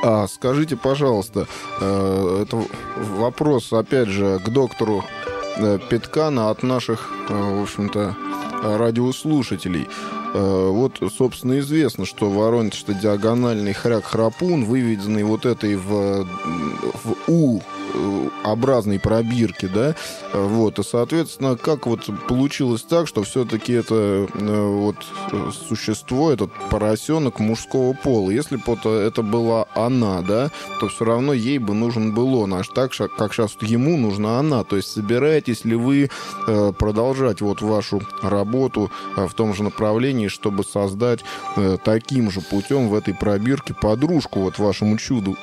Скажите, пожалуйста, это вопрос, опять же, к доктору Петкана от наших, в общем-то, радиослушателей. Вот, собственно, известно, что ворончато-диагональный хряк-храпун, выведенный вот этой в У-образной пробирке, да, вот, и, соответственно, как вот получилось так, что все-таки это вот существо, этот поросенок мужского пола, если бы вот это была она, да, то все равно ей бы нужен был он, аж так, как сейчас ему нужна она, то есть собираетесь ли вы продолжать вот вашу работу в том же направлении, чтобы создать таким же путем в этой пробирке подружку вот вашему чуду?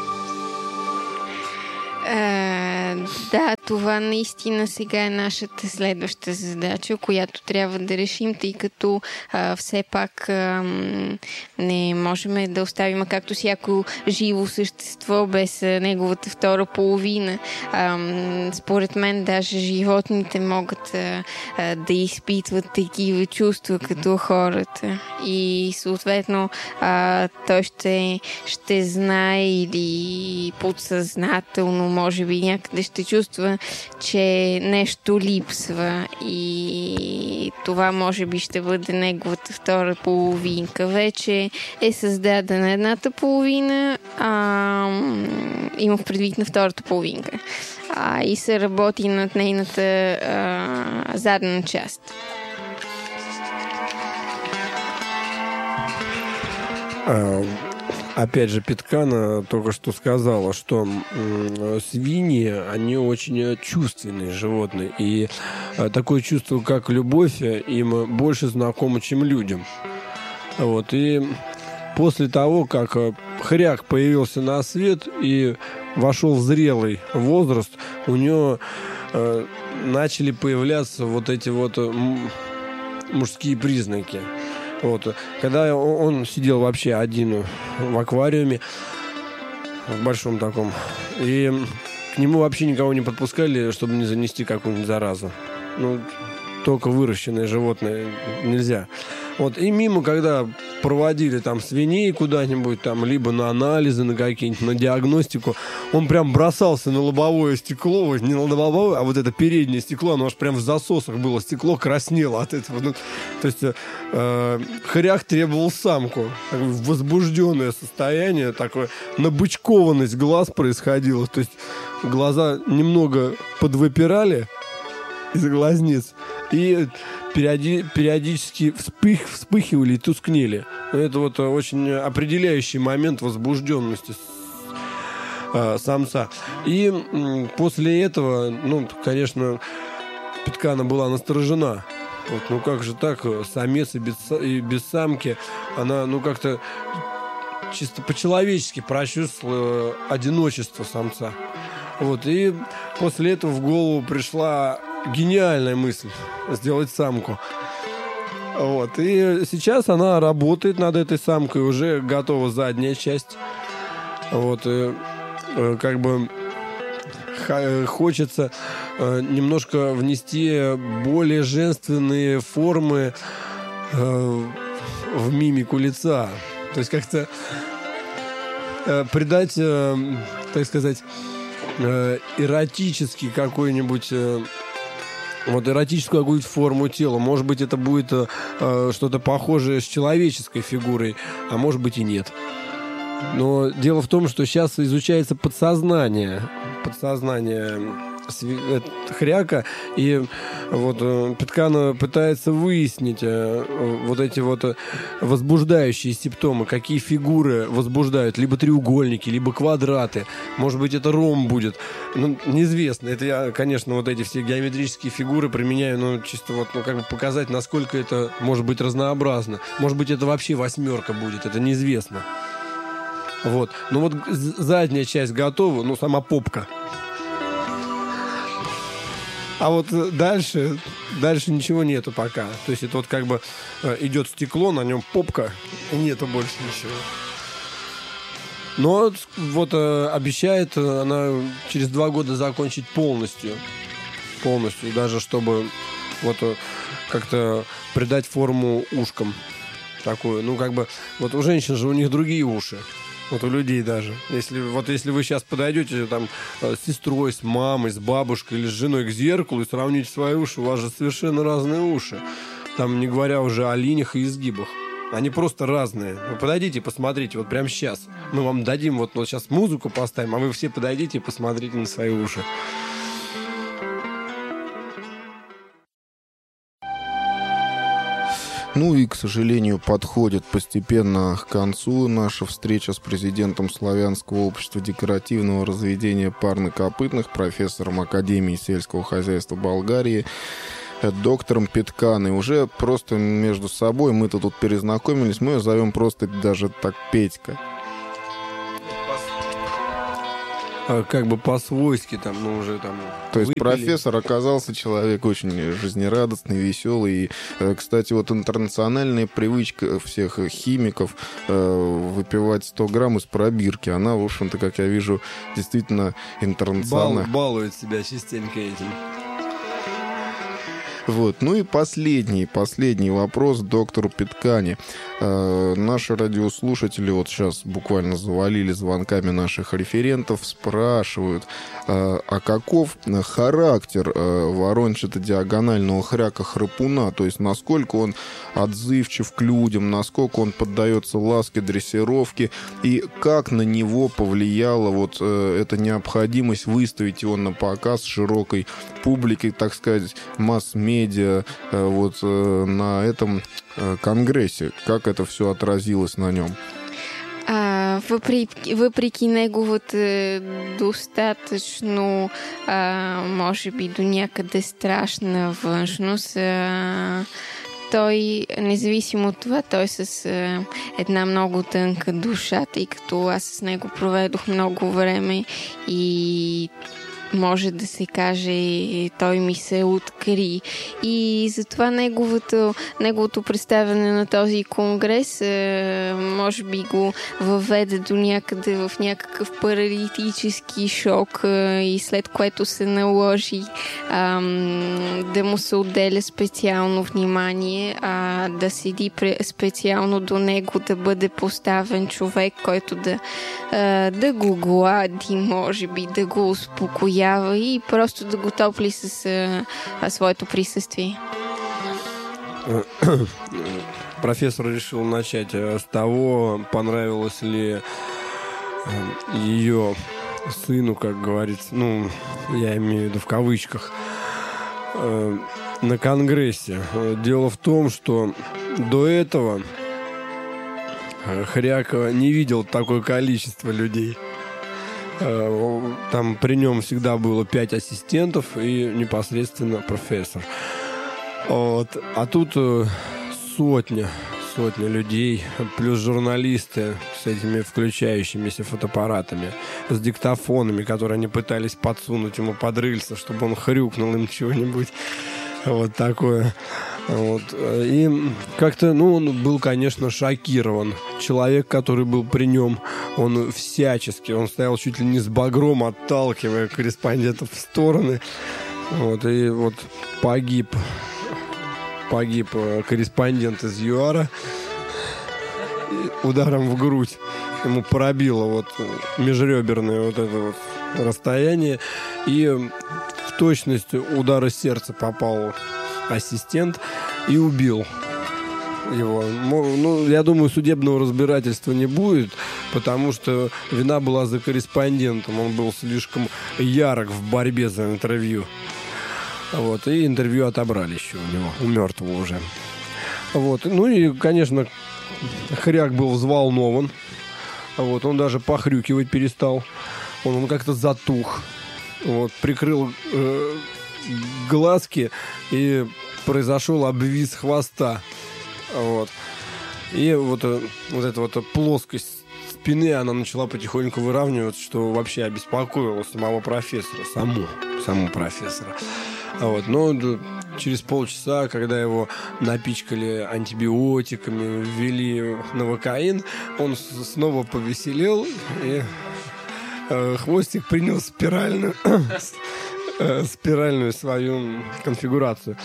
Да, това наистина сега е нашата следваща задача, която трябва да решим, тъй като все пак не можем да оставим както всяко живо същество без неговата втора половина. Според мен даже животните могат да изпитват такива чувства като хората. И съответно той ще знае или подсъзнателно, може би някъде ще чувства, че нещо липсва и това може би ще бъде неговата втора половинка. Вече е създадена едната половина, имам предвид на втората половинка, и се работи над нейната задна част. Опять же, Петкана только что сказала, что свиньи, они очень чувственные животные. И такое чувство, как любовь, им больше знакомо, чем людям. Вот. И после того, как хряк появился на свет и вошел в зрелый возраст, у него начали появляться вот эти вот мужские признаки. Вот. Когда он сидел вообще один в аквариуме, в большом таком, и к нему вообще никого не подпускали, чтобы не занести какую-нибудь заразу. Ну, только выращенное животное нельзя. Вот. И мимо, когда проводили там свиней куда-нибудь, там, либо на анализы, на какие-нибудь, на диагностику, он прям бросался на лобовое стекло, не на лобовое, а вот это переднее стекло, оно аж прям в засосах было, стекло краснело от этого. Ну, то есть хряк требовал самку. Такое возбужденное состояние, такое набычкованность глаз происходила. То есть глаза немного подвыпирали из глазниц и периодически вспыхивали и тускнели. Это вот очень определяющий момент возбужденности самца. И после этого, ну, конечно, Петкана была насторожена. Вот, ну как же так, самец и без самки, она, ну, как-то чисто по-человечески прочувствовала одиночество самца. Вот, и после этого в голову пришла гениальная мысль сделать самку. Вот. И сейчас она работает над этой самкой, уже готова задняя часть. Вот. И, как бы хочется немножко внести более женственные формы в мимику лица. То есть как-то придать, так сказать, эротический какой-нибудь... Вот эротическую какую-то форму тела. Может быть, это будет что-то похожее с человеческой фигурой, а может быть и нет. Но дело в том, что сейчас изучается подсознание хряка, и вот Петкана пытается выяснить вот эти вот возбуждающие симптомы, какие фигуры возбуждают, либо треугольники, либо квадраты, может быть, это ромб будет, ну, неизвестно. Это я, конечно, вот эти все геометрические фигуры применяю, ну, чисто вот, ну, как бы показать, насколько это может быть разнообразно. Может быть, это вообще восьмерка будет, это неизвестно. Вот. Ну, вот задняя часть готова, ну, сама попка. А вот дальше ничего нету пока. То есть это вот как бы идет стекло, на нем попка, и нету больше ничего. Но вот обещает она через 2 года закончить полностью. Полностью, даже чтобы вот как-то придать форму ушкам такую. Ну, как бы, вот у женщин же у них другие уши. Вот у людей даже. Если вы сейчас подойдете там с сестрой, с мамой, с бабушкой или с женой к зеркалу и сравните свои уши, у вас же совершенно разные уши. Там не говоря уже о линиях и изгибах. Они просто разные. Вы подойдите и посмотрите, вот прямо сейчас. Мы вам дадим, вот сейчас музыку поставим, а вы все подойдите и посмотрите на свои уши. Ну и, к сожалению, подходит постепенно к концу наша встреча с президентом Славянского общества декоративного разведения парнокопытных, профессором Академии сельского хозяйства Болгарии, доктором Петканой. Уже просто между собой мы-то тут перезнакомились, мы ее зовем просто даже так Петька. Как бы по-свойски там, ну уже там... То есть выпили. профессор оказался человек очень жизнерадостный, веселый. И, кстати, вот интернациональная привычка всех химиков выпивать 100 грамм из пробирки, она, в общем-то, как я вижу, действительно интернациональная. Балует себя частенько этим. Вот. Ну и последний вопрос доктору Петкане. Наши радиослушатели вот сейчас буквально завалили звонками наших референтов, спрашивают, а каков характер ворончато-диагонального хряка-храпуна, то есть насколько он отзывчив к людям, насколько он поддается ласке, дрессировке, и как на него повлияла вот эта необходимость выставить его на показ широкой публике, так сказать, масс-медиа, вот на этом конгрессе, как это все отразилось на нем? Въпреки неговата достатъчно, може би до някъде страшна външност, той, независимо от това, той с една много тънка душа, тъй като аз с него проведох много време и може да се каже, той ми се откри. И затова неговото представяне на този конгрес може би го въведе до някъде в някакъв паралитически шок и след което се наложи да му се отделя специално внимание, да седи специално до него, да бъде поставен човек, който да го глади, може би, да го успокоява и просто да го топли с своето присъствие. Профессор решил начать с того, понравилось ли ее сыну, как говорится, ну, я имею в виду в кавычках, на конгрессе. Дело в том, что до этого Хряк не видел такое количество людей. Там при нем всегда было 5 ассистентов и непосредственно профессор. Вот. А тут сотня людей, плюс журналисты с этими включающимися фотоаппаратами, с диктофонами, которые они пытались подсунуть ему под рыльца, чтобы он хрюкнул им чего-нибудь. Вот такое. Вот. И как-то, он был, конечно, шокирован. Человек, который был при нем, он стоял чуть ли не с багром, отталкивая корреспондентов в стороны. Вот. И вот погиб корреспондент из ЮАРа ударом в грудь. Ему пробило вот межреберное вот это вот расстояние. И в точность удара сердца попал ассистент и убил его. Я думаю, судебного разбирательства не будет, потому что вина была за корреспондентом. Он был слишком ярок в борьбе за интервью. Вот. И интервью отобрали еще у него, у мертвого уже. Вот. Ну и, конечно, Хряк был взволнован. Вот. Он даже похрюкивать перестал. Он как-то затух. Вот. Прикрыл глазки, и произошел обвис хвоста. Вот. И вот эта вот плоскость спины, она начала потихоньку выравниваться, что вообще обеспокоило самого профессора, саму профессора. Вот. Но через полчаса, когда его напичкали антибиотиками, ввели новокаин, он снова повеселел, и хвостик принял спиральную свою конфигурацию.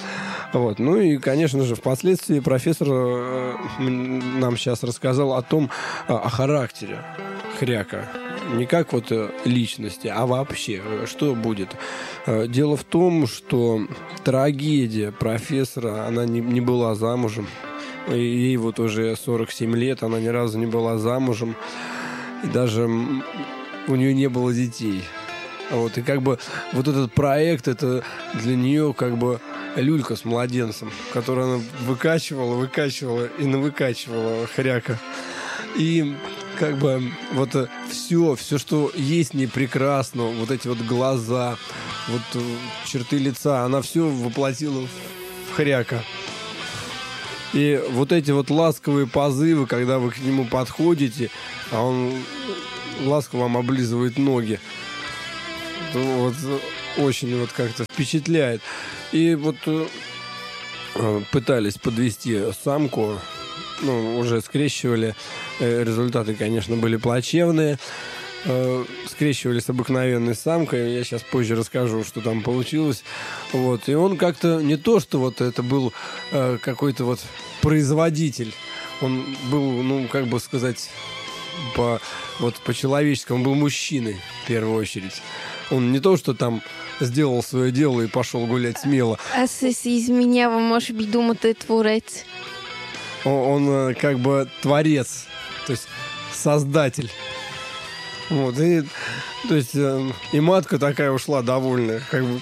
Вот. Ну и, конечно же, впоследствии профессор нам сейчас рассказал о характере хряка. Не как вот личности, а вообще, что будет. Дело в том, что трагедия профессора, она не была замужем. Ей вот уже 47 лет, она ни разу не была замужем. И даже у нее не было детей. Вот. И как бы вот этот проект, это для нее как бы люлька с младенцем, которую она выкачивала и навыкачивала хряка. И как бы вот все, что есть не прекрасно, вот эти вот глаза, вот черты лица, она все воплотила в хряка. И вот эти вот ласковые позывы, когда вы к нему подходите, а он ласково вам облизывает ноги, то вот очень вот как-то впечатляет. И вот пытались подвести самку, уже скрещивали. Результаты, конечно, были плачевные. Скрещивали с обыкновенной самкой. Я сейчас позже расскажу, что там получилось. Вот. И он как-то не то, что вот это был какой-то вот производитель. Он был, как бы сказать, по-человечески, он был мужчиной в первую очередь. Он не то, что там сделал свое дело и пошел гулять смело. Аз се изменява, може би думата е творец. Он как бы творец, то есть создатель. Вот, и, то есть, и матка такая ушла довольная, как бы.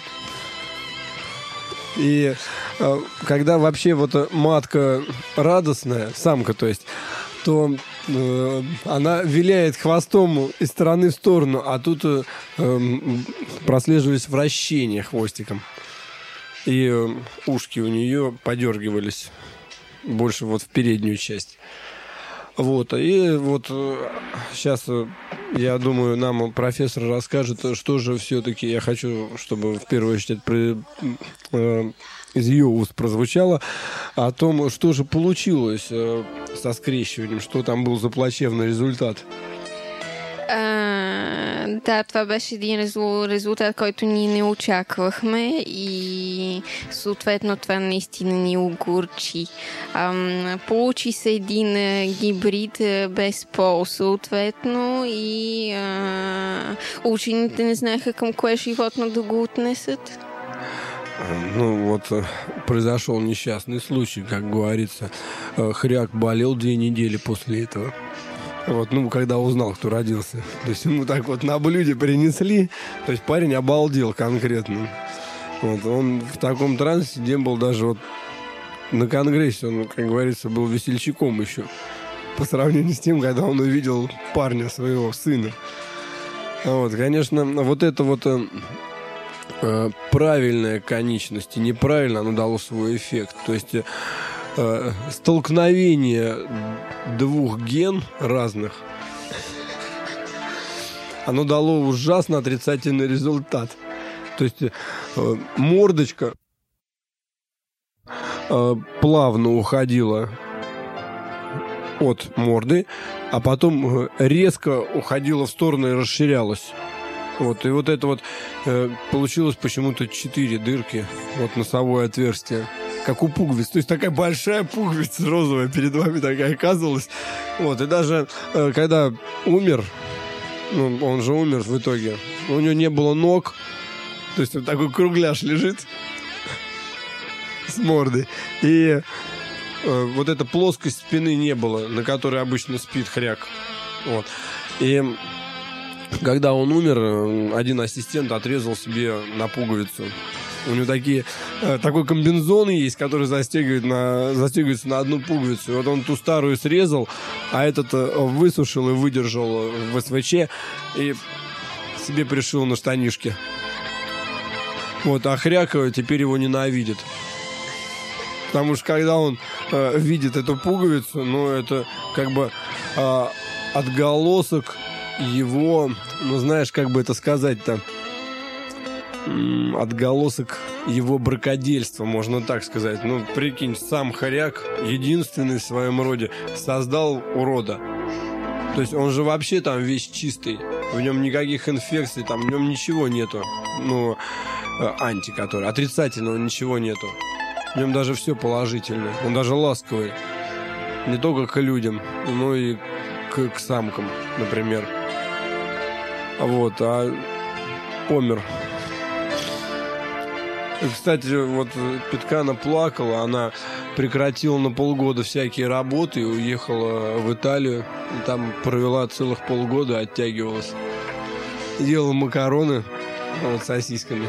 И когда вообще вот матка радостная, самка, то есть, то она виляет хвостом из стороны в сторону, а тут прослеживались вращения хвостиком. И ушки у нее подергивались больше вот в переднюю часть. Вот. И вот сейчас, я думаю, нам профессор расскажет, что же все-таки я хочу, чтобы в первую очередь из ее уст прозвучало, о том, что же получилось со скрещиванием, что там был за плачевный резултат. Да, това беше един резултат, който ние не очаквахме и съответно това наистина ни огорчи. Получи се един гибрид без пол съответно и учените не знаеха към кое животно да го отнесат. Произошел несчастный случай, как говорится. Хряк болел 2 недели после этого. Вот, когда узнал, кто родился. То есть ему так вот на блюде принесли. То есть парень обалдел конкретно. Вот, он в таком трансе не был даже вот на конгрессе. Он, как говорится, был весельчаком еще. По сравнению с тем, когда он увидел парня, своего сына. Вот, конечно, вот это вот правильная конечность и неправильно, оно дало свой эффект. То есть столкновение 2 ген разных, оно дало ужасно отрицательный результат. То есть мордочка плавно уходила от морды, а потом резко уходила в сторону и расширялась. Вот, и вот это вот получилось почему-то 4 дырки, вот носовое отверстие, как у пуговиц. То есть такая большая пуговица розовая перед вами такая оказывалась. Вот, и даже когда умер, он же умер в итоге, у него не было ног, то есть вот такой кругляш лежит с мордой. И вот эта плоскость спины не было, на которой обычно спит хряк. Вот. И когда он умер, один ассистент отрезал себе на пуговицу. У него такой комбинезон есть, который застегивается на одну пуговицу. И вот он ту старую срезал, а этот высушил и выдержал в СВЧ и себе пришил на штанишки. Вот, а хряк теперь его ненавидит. Потому что когда он видит эту пуговицу, это как бы отголосок его, знаешь, как бы это сказать-то, отголосок его бракодельства, можно так сказать. Прикинь, сам хряк, единственный в своем роде, создал урода. То есть он же вообще там весь чистый, в нем никаких инфекций, там в нем ничего нету. Отрицательного ничего нету. В нем даже все положительное. Он даже ласковый. Не только к людям, но и к самкам, например. Вот, а помер. И, кстати, вот Петкана плакала, она прекратила на полгода всякие работы и уехала в Италию. И там провела целых полгода, оттягивалась. Делала макароны вот, с сосисками.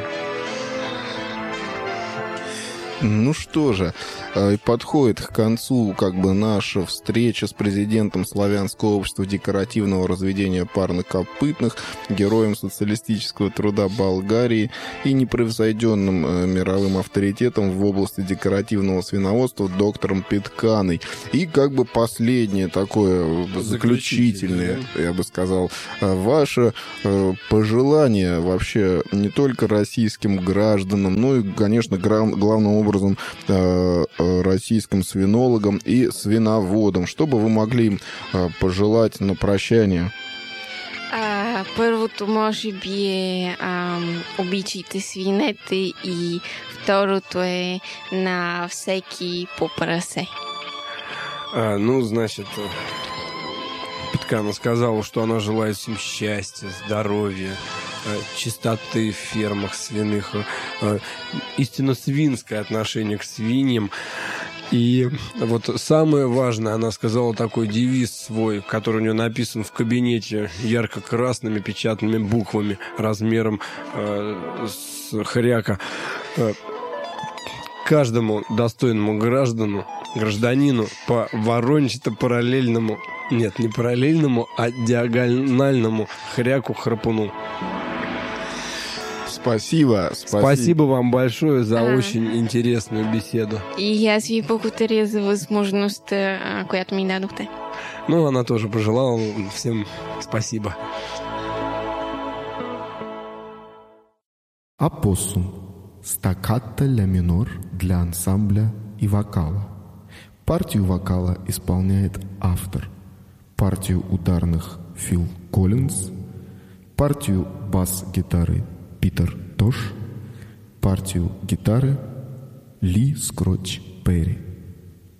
Ну что же, подходит к концу как бы наша встреча с президентом Славянского общества декоративного разведения парнокопытных, героем социалистического труда Болгарии и непревзойденным мировым авторитетом в области декоративного свиноводства доктором Петканой. И как бы последнее такое заключительное, я бы сказал, ваше пожелание вообще не только российским гражданам, но и, конечно, главным образом российским свинологам и свиноводам. Что бы вы могли им пожелать на прощание? Първото може би е обичайте свинете и второто е на всеки по прасе. Ну, значит, Петкана сказала, что она желает всем счастья, здоровья, чистоты в фермах свиных, истинно свинское отношение к свиньям. И вот самое важное, она сказала такой девиз свой, который у нее написан в кабинете ярко-красными печатными буквами размером с хряка. Каждому достойному гражданину по ворончато-параллельному, нет, не параллельному, а диагональному хряку-храпуну. Спасибо вам большое за очень интересную беседу. И аз ви благодаря за възможността, която ми дадохте. Ну, она тоже пожелала всем спасибо. Апоссум. Стаккато ля минор для ансамбля и вокала. Партию вокала исполняет автор. Партию ударных Фил Коллинз. Партию бас-гитары Питер Тош, партию гитары Ли Скротч Перри.